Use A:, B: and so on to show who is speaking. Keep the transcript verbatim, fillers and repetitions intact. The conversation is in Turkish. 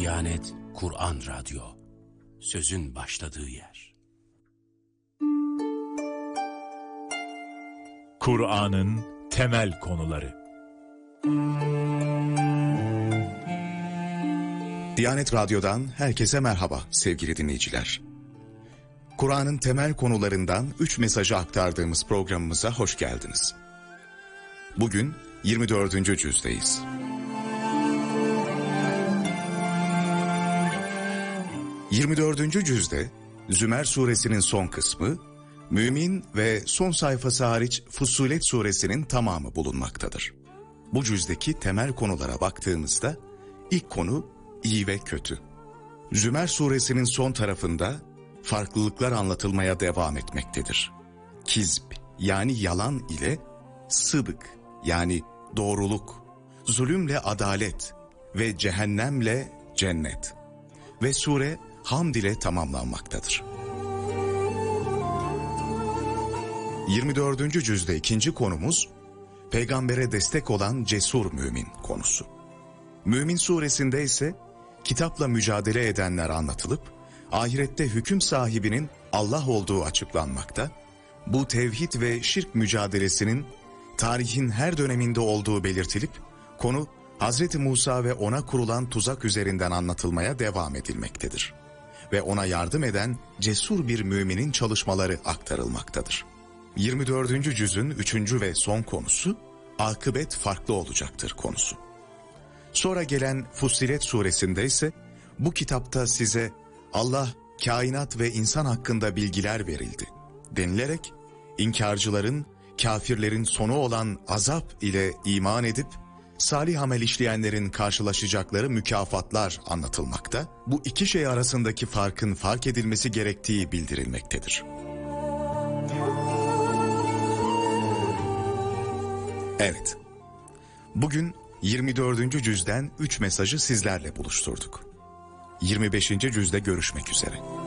A: Diyanet Kur'an Radyo, sözün başladığı yer.
B: Kur'an'ın temel konuları.
C: Diyanet Radyo'dan herkese merhaba sevgili dinleyiciler. Kur'an'ın temel konularından üç mesajı aktardığımız programımıza hoş geldiniz. Bugün yirmi dördüncü cüzdeyiz. yirmi dördüncü cüzde Zümer suresinin son kısmı, Mümin ve son sayfası hariç Fussilet suresinin tamamı bulunmaktadır. Bu cüzdeki temel konulara baktığımızda ilk konu iyi ve kötü. Zümer suresinin son tarafında farklılıklar anlatılmaya devam etmektedir. Kizb yani yalan ile sıdık yani doğruluk, zulümle adalet ve cehennemle cennet. Ve sure hamd ile tamamlanmaktadır. yirmi dördüncü cüzde ikinci konumuz peygambere destek olan cesur mümin konusu. Mümin suresinde ise kitapla mücadele edenler anlatılıp ahirette hüküm sahibinin Allah olduğu açıklanmakta, bu tevhid ve şirk mücadelesinin tarihin her döneminde olduğu belirtilip konu Hazreti Musa ve ona kurulan tuzak üzerinden anlatılmaya devam edilmektedir. Ve ona yardım eden cesur bir müminin çalışmaları aktarılmaktadır. yirmi dördüncü cüzün üçüncü ve son konusu akıbet farklı olacaktır konusu. Sonra gelen Fussilet suresinde ise bu kitapta size Allah kainat ve insan hakkında bilgiler verildi denilerek inkarcıların, kafirlerin sonu olan azap ile iman edip salih amel işleyenlerin karşılaşacakları mükafatlar anlatılmakta, bu iki şey arasındaki farkın fark edilmesi gerektiği bildirilmektedir. Evet, bugün yirmi dördüncü cüzden üç mesajı sizlerle buluşturduk. yirmi beşinci cüzde görüşmek üzere.